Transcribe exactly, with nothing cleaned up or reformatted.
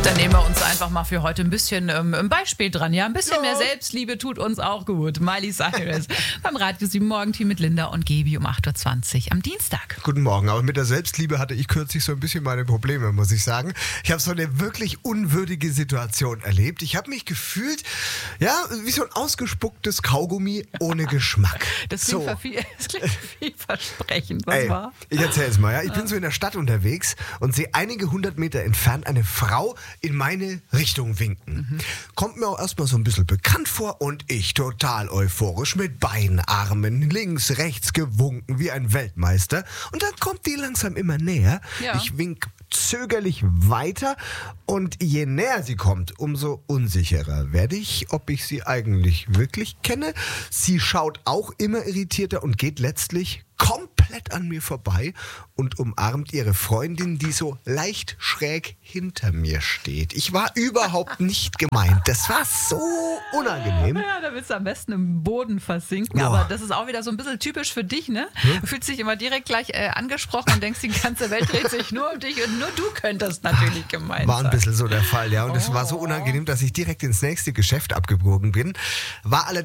Dann nehmen wir uns einfach mal für heute ein bisschen ähm, ein Beispiel dran. Ja, ein bisschen Ja. mehr Selbstliebe tut uns auch gut. Miley Cyrus beim Radio sieben Morgenteam mit Linda und Gaby um acht Uhr zwanzig am Dienstag. Guten Morgen, aber mit der Selbstliebe hatte ich kürzlich so ein bisschen meine Probleme, muss ich sagen. Ich habe so eine wirklich unwürdige Situation erlebt. Ich habe mich gefühlt, ja, wie so ein ausgespucktes Kaugummi ohne Geschmack. Das klingt, so. verviel- das klingt vielversprechend, was Ey, war? ich erzähl's mal, ja. Ich bin so in der Stadt unterwegs und sehe einige hundert Meter entfernt eine Frau in meine Richtung winken. Mhm. Kommt mir auch erstmal so ein bisschen bekannt vor und ich total euphorisch mit beiden Armen links, rechts gewunken wie ein Weltmeister. Und dann kommt die langsam immer näher. Ja. Ich wink zögerlich weiter und je näher sie kommt, umso unsicherer werde ich, ob ich sie eigentlich wirklich kenne. Sie schaut auch immer irritierter und geht letztlich komplett an mir vorbei und umarmt ihre Freundin, die so leicht schräg hinter mir steht. Ich war überhaupt nicht gemeint. Das war so unangenehm. Ja, da willst du am besten im Boden versinken. Boah. Aber das ist auch wieder so ein bisschen typisch für dich, ne? Du fühlst dich immer direkt gleich äh, angesprochen und denkst, die ganze Welt dreht sich nur um dich und nur du könntest natürlich gemeint War ein sein. bisschen so der Fall, ja. Und es war so Oh. unangenehm, dass ich direkt ins nächste Geschäft abgebogen bin. War allerdings